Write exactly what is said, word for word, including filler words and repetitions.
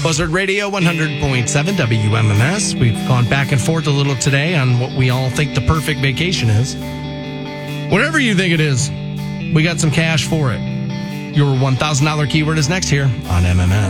Buzzard Radio one hundred point seven W M M S. We've gone back and forth a little today on what we all think the perfect vacation is. Whatever you think it is, we got some cash for it. Your one thousand dollars keyword is next here on M M S.